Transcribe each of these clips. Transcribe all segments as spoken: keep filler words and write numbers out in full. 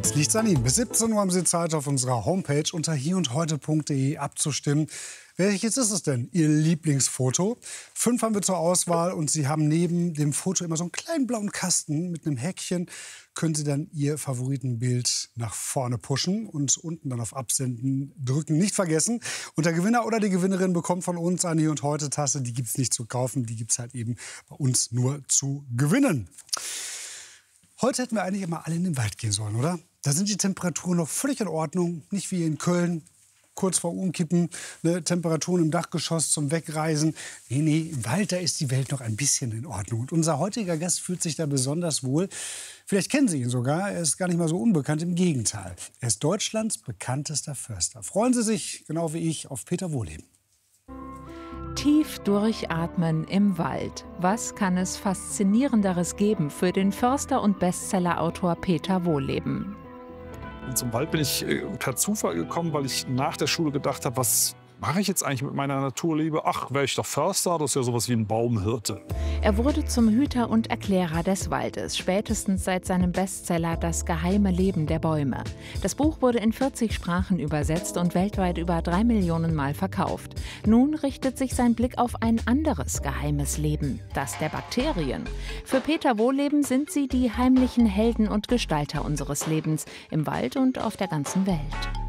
Jetzt liegt's an Ihnen. Bis siebzehn Uhr haben Sie Zeit, auf unserer Homepage unter hier und heute punkt de abzustimmen. Welches ist es denn, Ihr Lieblingsfoto? Fünf haben wir zur Auswahl und Sie haben neben dem Foto immer so einen kleinen blauen Kasten mit einem Häkchen. Können Sie dann Ihr Favoritenbild nach vorne pushen und unten dann auf Absenden drücken. Nicht vergessen. Und der Gewinner oder die Gewinnerin bekommt von uns eine Hier und heute Tasse. Die gibt's nicht zu kaufen, die gibt's halt eben bei uns nur zu gewinnen. Heute hätten wir eigentlich immer alle in den Wald gehen sollen, oder? Da sind die Temperaturen noch völlig in Ordnung. Nicht wie in Köln, kurz vor Umkippen, ne, Temperaturen im Dachgeschoss zum Wegreisen. Nee, nee, im Wald, da ist die Welt noch ein bisschen in Ordnung. Und unser heutiger Gast fühlt sich da besonders wohl. Vielleicht kennen Sie ihn sogar, er ist gar nicht mal so unbekannt, im Gegenteil. Er ist Deutschlands bekanntester Förster. Freuen Sie sich, genau wie ich, auf Peter Wohlleben. Tief durchatmen im Wald. Was kann es Faszinierenderes geben für den Förster und Bestsellerautor Peter Wohlleben? Zum Wald bin ich äh, per Zufall gekommen, weil ich nach der Schule gedacht habe, was mache ich jetzt eigentlich mit meiner Naturliebe? Ach, wäre ich doch Förster, das ist ja sowas wie ein Baumhirte. Er wurde zum Hüter und Erklärer des Waldes, spätestens seit seinem Bestseller Das geheime Leben der Bäume. Das Buch wurde in vierzig Sprachen übersetzt und weltweit über drei Millionen Mal verkauft. Nun richtet sich sein Blick auf ein anderes geheimes Leben, das der Bakterien. Für Peter Wohlleben sind sie die heimlichen Helden und Gestalter unseres Lebens im Wald und auf der ganzen Welt.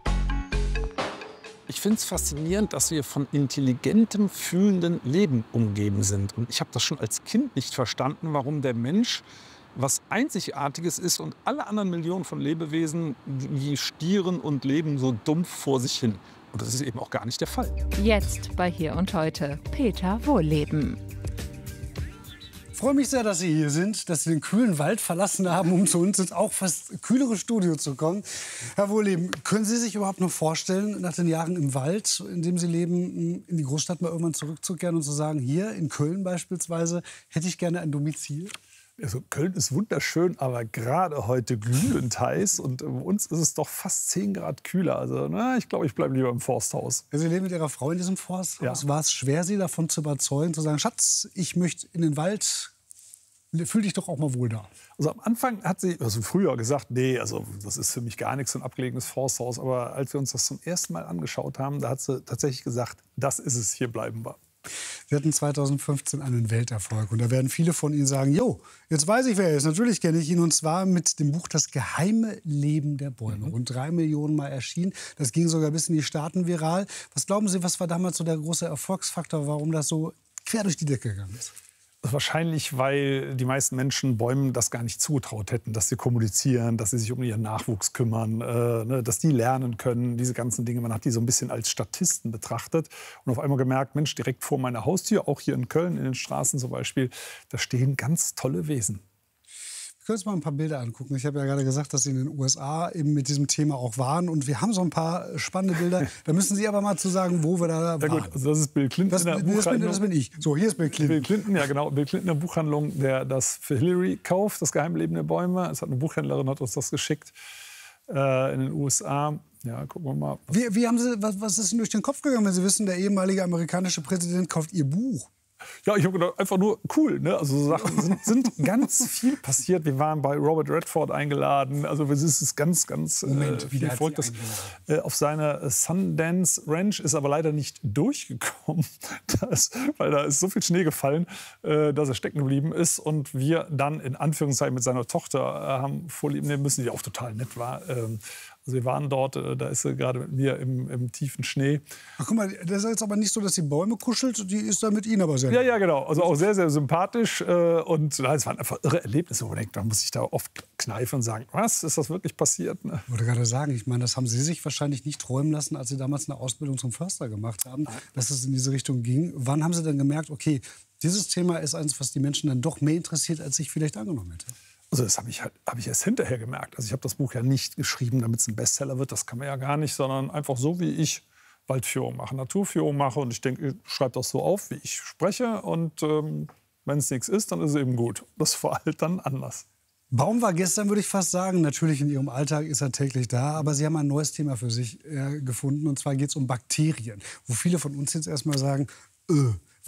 Ich finde es faszinierend, dass wir von intelligentem, fühlendem Leben umgeben sind. Und ich habe das schon als Kind nicht verstanden, warum der Mensch was Einzigartiges ist und alle anderen Millionen von Lebewesen, die stieren und leben so dumpf vor sich hin. Und das ist eben auch gar nicht der Fall. Jetzt bei Hier und Heute, Peter Wohlleben. Ich freue mich sehr, dass Sie hier sind, dass Sie den kühlen Wald verlassen haben, um zu uns ins auch fast kühlere Studio zu kommen. Herr Wohlleben, können Sie sich überhaupt noch vorstellen, nach den Jahren im Wald, in dem Sie leben, in die Großstadt mal irgendwann zurückzukehren und zu sagen, hier in Köln beispielsweise hätte ich gerne ein Domizil? Also Köln ist wunderschön, aber gerade heute glühend heiß. Und bei uns ist es doch fast zehn Grad kühler. Also na, ich glaube, ich bleibe lieber im Forsthaus. Sie leben mit Ihrer Frau in diesem Forsthaus. Ja. War es schwer, Sie davon zu überzeugen, zu sagen, Schatz, ich möchte in den Wald, fühl dich doch auch mal wohl da? Also am Anfang hat sie, also früher gesagt, nee, also das ist für mich gar nichts, so ein abgelegenes Forsthaus. Aber als wir uns das zum ersten Mal angeschaut haben, da hat sie tatsächlich gesagt, das ist es, hier bleiben wir. Sie hatten zweitausendfünfzehn einen Welterfolg. Und da werden viele von Ihnen sagen, jo, jetzt weiß ich, wer er ist. Natürlich kenne ich ihn. Und zwar mit dem Buch Das geheime Leben der Bäume. Mhm. Rund drei Millionen Mal erschienen. Das ging sogar bis in die Staaten viral. Was glauben Sie, was war damals so der große Erfolgsfaktor, warum das so quer durch die Decke gegangen ist? Wahrscheinlich, weil die meisten Menschen Bäumen das gar nicht zugetraut hätten, dass sie kommunizieren, dass sie sich um ihren Nachwuchs kümmern, äh, ne, dass die lernen können, diese ganzen Dinge. Man hat die so ein bisschen als Statisten betrachtet und auf einmal gemerkt, Mensch, direkt vor meiner Haustür, auch hier in Köln, in den Straßen zum Beispiel, da stehen ganz tolle Wesen. Wir können uns mal ein paar Bilder angucken. Ich habe ja gerade gesagt, dass Sie in den U S A eben mit diesem Thema auch waren. Und wir haben so ein paar spannende Bilder. Da müssen Sie aber mal zu sagen, wo wir da waren. Ja gut, also das ist Bill Clinton Das, in der das, bin, Buchhandlung. das bin ich. So, hier ist Bill Clinton. Bill Clinton, ja genau. Bill Clinton in der Buchhandlung, der das für Hillary kauft, das geheime Leben der Bäume. Es hat eine Buchhändlerin, hat uns das geschickt äh, in den U S A. Ja, gucken wir mal. Wie, wie haben Sie, was, was ist Ihnen durch den Kopf gegangen, wenn Sie wissen, der ehemalige amerikanische Präsident kauft Ihr Buch? Ja, ich habe gedacht, einfach nur cool. Ne? Also so Sachen sind, sind ganz viel passiert. Wir waren bei Robert Redford eingeladen. Also es ist ganz, ganz Moment, äh, wie viel Volk. Das, äh, auf seine Sundance Ranch ist aber leider nicht durchgekommen, das, weil da ist so viel Schnee gefallen, äh, dass er stecken geblieben ist. Und wir dann in Anführungszeichen mit seiner Tochter äh, haben vorlieben nehmen müssen, die auch total nett war. Ähm, Also wir waren dort, da ist sie gerade mit mir im, im tiefen Schnee. Ach, guck mal, das ist jetzt aber nicht so, dass die Bäume kuschelt, die ist da mit Ihnen aber sehr. Ja, ja, genau. Also auch sehr, sehr sympathisch. Und es waren einfach irre Erlebnisse. Da muss ich da oft kneifen und sagen, was, ist das wirklich passiert? Ich wollte gerade sagen, ich meine, das haben Sie sich wahrscheinlich nicht träumen lassen, als Sie damals eine Ausbildung zum Förster gemacht haben, dass es in diese Richtung ging. Wann haben Sie dann gemerkt, okay, dieses Thema ist eines, was die Menschen dann doch mehr interessiert, als ich vielleicht angenommen hätte? Also das habe ich, halt, hab ich erst hinterher gemerkt. Also ich habe das Buch ja nicht geschrieben, damit es ein Bestseller wird. Das kann man ja gar nicht, sondern einfach so, wie ich Waldführung mache, Naturführung mache. Und ich denke, ich schreibe das so auf, wie ich spreche. Und ähm, wenn es nichts ist, dann ist es eben gut. Das war halt dann anders. Baum war gestern, würde ich fast sagen. Natürlich in Ihrem Alltag ist er täglich da. Aber Sie haben ein neues Thema für sich äh, gefunden. Und zwar geht es um Bakterien. Wo viele von uns jetzt erstmal sagen, öh,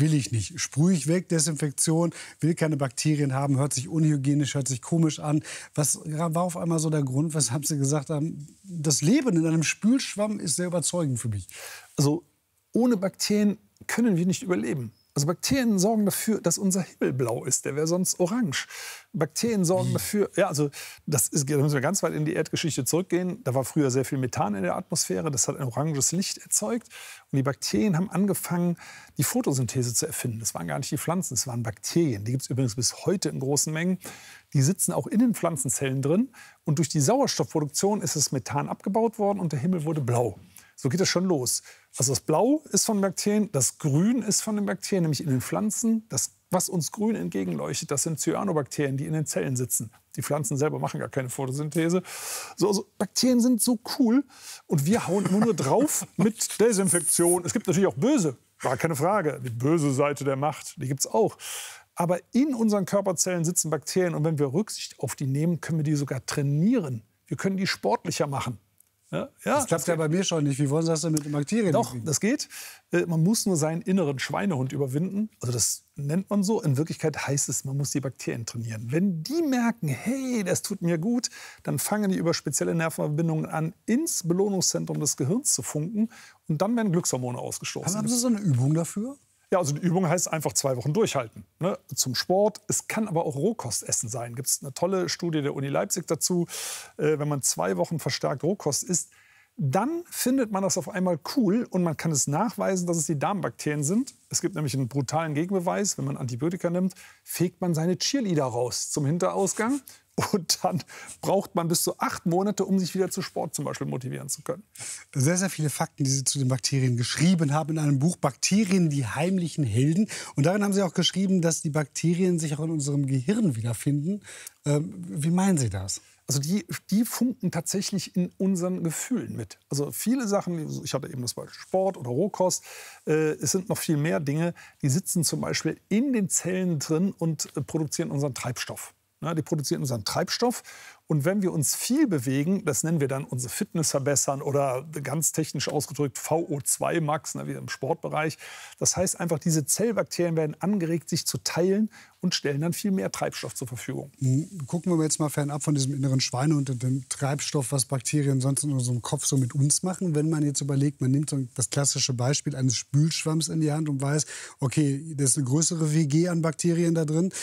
will ich nicht. Sprühe ich weg, Desinfektion, will keine Bakterien haben, hört sich unhygienisch, hört sich komisch an. Was war auf einmal so der Grund, weshalb Sie gesagt haben, das Leben in einem Spülschwamm ist sehr überzeugend für mich? Also ohne Bakterien können wir nicht überleben. Also Bakterien sorgen dafür, dass unser Himmel blau ist. Der wäre sonst orange. Bakterien sorgen dafür, ja, also das ist, da müssen wir ganz weit in die Erdgeschichte zurückgehen. Da war früher sehr viel Methan in der Atmosphäre. Das hat ein oranges Licht erzeugt. Und die Bakterien haben angefangen, die Photosynthese zu erfinden. Das waren gar nicht die Pflanzen, das waren Bakterien. Die gibt es übrigens bis heute in großen Mengen. Die sitzen auch in den Pflanzenzellen drin. Und durch die Sauerstoffproduktion ist das Methan abgebaut worden und der Himmel wurde blau. So geht das schon los. Also das Blau ist von Bakterien, das Grün ist von den Bakterien, nämlich in den Pflanzen. Das, was uns grün entgegenleuchtet, das sind Cyanobakterien, die in den Zellen sitzen. Die Pflanzen selber machen gar keine Photosynthese. So, also Bakterien sind so cool und wir hauen immer nur drauf mit Desinfektion. Es gibt natürlich auch böse, gar keine Frage. Die böse Seite der Macht, die gibt es auch. Aber in unseren Körperzellen sitzen Bakterien und wenn wir Rücksicht auf die nehmen, können wir die sogar trainieren. Wir können die sportlicher machen. Ja, ja, das klappt ja bei mir schon nicht. Wie wollen Sie das denn mit den Bakterien? Doch, das geht. Man muss nur seinen inneren Schweinehund überwinden. Also das nennt man so. In Wirklichkeit heißt es, man muss die Bakterien trainieren. Wenn die merken, hey, das tut mir gut, dann fangen die über spezielle Nervenverbindungen an, ins Belohnungszentrum des Gehirns zu funken. Und dann werden Glückshormone ausgestoßen. Haben Sie so eine Übung dafür? Ja, also die Übung heißt einfach zwei Wochen durchhalten. Ne? Zum Sport. Es kann aber auch Rohkostessen sein. Gibt es eine tolle Studie der Uni Leipzig dazu. Äh, wenn man zwei Wochen verstärkt Rohkost isst, dann findet man das auf einmal cool und man kann es nachweisen, dass es die Darmbakterien sind. Es gibt nämlich einen brutalen Gegenbeweis. Wenn man Antibiotika nimmt, fegt man seine Cheerleader raus zum Hinterausgang. Und dann braucht man bis zu acht Monate, um sich wieder zu Sport zum Beispiel motivieren zu können. Sehr, sehr viele Fakten, die Sie zu den Bakterien geschrieben haben in einem Buch Bakterien, die heimlichen Helden. Und darin haben Sie auch geschrieben, dass die Bakterien sich auch in unserem Gehirn wiederfinden. Ähm, wie meinen Sie das? Also die, die funken tatsächlich in unseren Gefühlen mit. Also viele Sachen, ich hatte eben das Beispiel Sport oder Rohkost, äh, es sind noch viel mehr Dinge, die sitzen zum Beispiel in den Zellen drin und äh, produzieren unseren Treibstoff. Ja, die produzieren unseren Treibstoff. Und wenn wir uns viel bewegen, das nennen wir dann unsere Fitness verbessern oder ganz technisch ausgedrückt V O zwei Max, ne, wie im Sportbereich. Das heißt einfach, diese Zellbakterien werden angeregt, sich zu teilen und stellen dann viel mehr Treibstoff zur Verfügung. Gucken wir jetzt mal fernab von diesem inneren Schweinehund und dem Treibstoff, was Bakterien sonst in unserem Kopf so mit uns machen. Wenn man jetzt überlegt, man nimmt so das klassische Beispiel eines Spülschwamms in die Hand und weiß, okay, da ist eine größere W G an Bakterien da drin.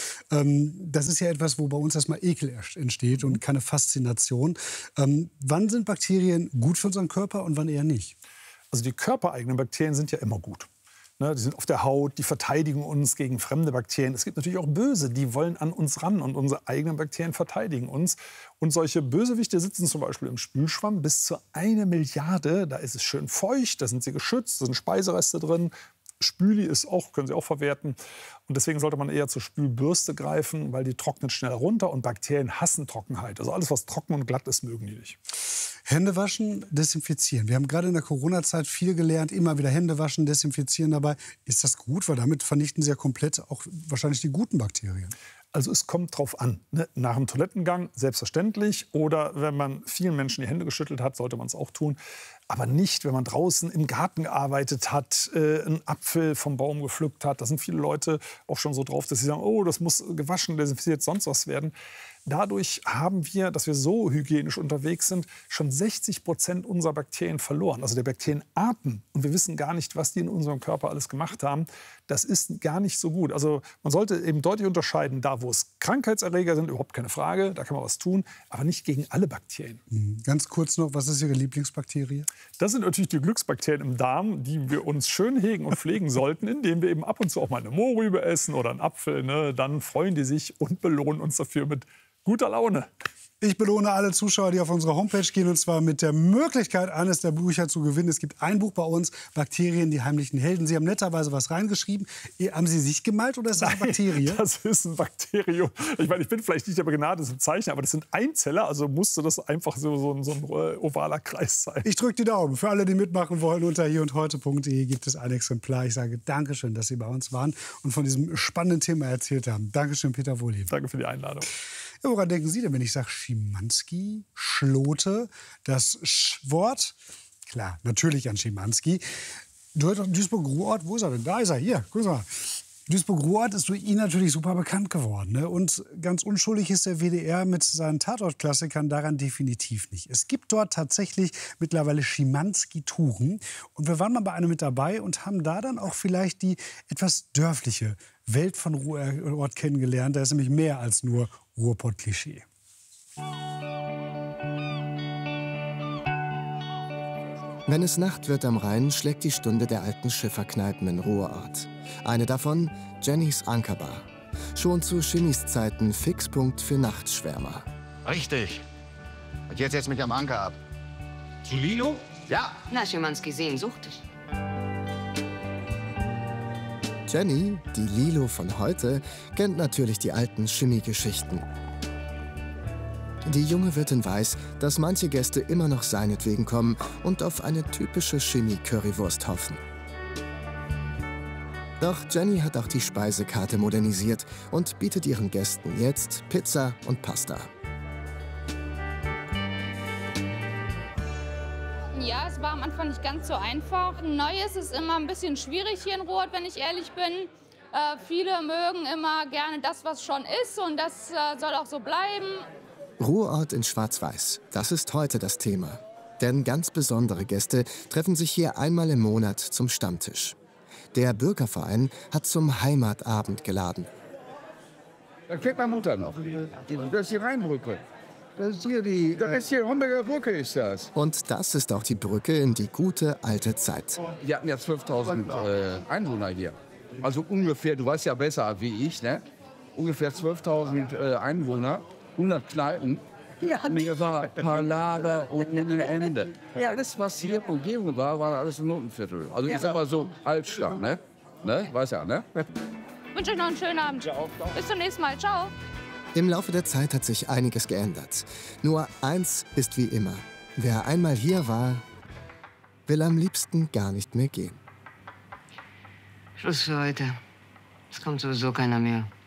Das ist ja etwas, wo bei uns erstmal Ekel entsteht und keine Faszination. Ähm, wann sind Bakterien gut für unseren Körper und wann eher nicht? Also die körpereigenen Bakterien sind ja immer gut. Ne, die sind auf der Haut, die verteidigen uns gegen fremde Bakterien. Es gibt natürlich auch böse, die wollen an uns ran und unsere eigenen Bakterien verteidigen uns. Und solche Bösewichte sitzen zum Beispiel im Spülschwamm bis zu eine Milliarde. Da ist es schön feucht, da sind sie geschützt, da sind Speisereste drin. Spüli ist auch, können Sie auch verwerten. Und deswegen sollte man eher zur Spülbürste greifen, weil die trocknet schneller runter und Bakterien hassen Trockenheit. Also alles, was trocken und glatt ist, mögen die nicht. Hände waschen, desinfizieren. Wir haben gerade in der Corona-Zeit viel gelernt, immer wieder Hände waschen, desinfizieren dabei. Ist das gut? Weil damit vernichten Sie ja komplett auch wahrscheinlich die guten Bakterien. Also es kommt drauf an. Ne? Nach dem Toilettengang selbstverständlich. Oder wenn man vielen Menschen die Hände geschüttelt hat, sollte man es auch tun. Aber nicht, wenn man draußen im Garten gearbeitet hat, äh, einen Apfel vom Baum gepflückt hat. Da sind viele Leute auch schon so drauf, dass sie sagen, oh, das muss gewaschen, desinfiziert, sonst was werden. Dadurch haben wir, dass wir so hygienisch unterwegs sind, schon sechzig Prozent unserer Bakterien verloren. Also der Bakterienarten. Und wir wissen gar nicht, was die in unserem Körper alles gemacht haben. Das ist gar nicht so gut. Also man sollte eben deutlich unterscheiden, da wo es Krankheitserreger sind, überhaupt keine Frage, da kann man was tun, aber nicht gegen alle Bakterien. Ganz kurz noch, was ist Ihre Lieblingsbakterie? Das sind natürlich die Glücksbakterien im Darm, die wir uns schön hegen und pflegen sollten, indem wir eben ab und zu auch mal eine Mohrrübe essen oder einen Apfel. Ne? Dann freuen die sich und belohnen uns dafür mit guter Laune. Ich belohne alle Zuschauer, die auf unsere Homepage gehen, und zwar mit der Möglichkeit, eines der Bücher zu gewinnen. Es gibt ein Buch bei uns, Bakterien, die heimlichen Helden. Sie haben netterweise was reingeschrieben. Haben Sie sich gemalt oder ist das eine Bakterie? Das ist ein Bakterium. Ich meine, ich bin vielleicht nicht der begnadete Zeichner, aber das sind Einzeller, also musste das einfach so, so, so ein ovaler Kreis sein. Ich drücke die Daumen. Für alle, die mitmachen wollen, unter hier und heute punkt de gibt es ein Exemplar. Ich sage Dankeschön, dass Sie bei uns waren und von diesem spannenden Thema erzählt haben. Dankeschön, Peter Wohlheim. Danke für die Einladung. Ja, woran denken Sie denn, wenn ich sage Schimanski, Schlote, das Sch-Wort? Klar, natürlich an Schimanski. Duisburg-Ruhrort, wo ist er denn? Da ist er, hier, guck mal. Duisburg-Ruhrort ist durch ihn natürlich super bekannt geworden. Ne? Und ganz unschuldig ist der W D R mit seinen Tatortklassikern daran definitiv nicht. Es gibt dort tatsächlich mittlerweile Schimanski-Touren. Und wir waren mal bei einem mit dabei und haben da dann auch vielleicht die etwas dörfliche Welt von Ruhrort kennengelernt. Da ist nämlich mehr als nur Ruhrpott-Klischee. Wenn es Nacht wird am Rhein, schlägt die Stunde der alten Schifferkneipen in Ruhrort. Eine davon, Jennys Ankerbar. Schon zu Schimmys Zeiten Fixpunkt für Nachtschwärmer. Richtig. Und jetzt setz mich am Anker ab. Zu Lilo? Ja. Na, Schimanski sehnsüchtig. Jenny, die Lilo von heute, kennt natürlich die alten Schimmi-Geschichten. Die junge Wirtin weiß, dass manche Gäste immer noch seinetwegen kommen und auf eine typische Schimmi-Currywurst hoffen. Doch Jenny hat auch die Speisekarte modernisiert und bietet ihren Gästen jetzt Pizza und Pasta. Ja, es war am Anfang nicht ganz so einfach. Neues ist immer ein bisschen schwierig hier in Ruhrort, wenn ich ehrlich bin. Äh, viele mögen immer gerne das, was schon ist, und das äh, soll auch so bleiben. Ruhrort in Schwarz-Weiß, das ist heute das Thema. Denn ganz besondere Gäste treffen sich hier einmal im Monat zum Stammtisch. Der Bürgerverein hat zum Heimatabend geladen. Da kennt meine Mutter noch. Das ist die Rheinbrücke. Das ist hier die, das ist hier Homberger Brücke, ist das. Und das ist auch die Brücke in die gute alte Zeit. Wir hatten ja zwölftausend äh, Einwohner hier. Also ungefähr, du weißt ja besser wie ich, ne? Ungefähr zwölftausend äh, Einwohner. hundert Kneipen. Ja, mir war ein paar Lager ohne Ende. Ja, alles, was hier Umgebung war, war alles ein Notenviertel. Also ich sag mal so Altstadt, ne? Ne? Weiß ja, ne? Ich wünsche euch noch einen schönen Abend. Bis zum nächsten Mal. Ciao. Im Laufe der Zeit hat sich einiges geändert. Nur eins ist wie immer. Wer einmal hier war, will am liebsten gar nicht mehr gehen. Schluss für heute. Es kommt sowieso keiner mehr.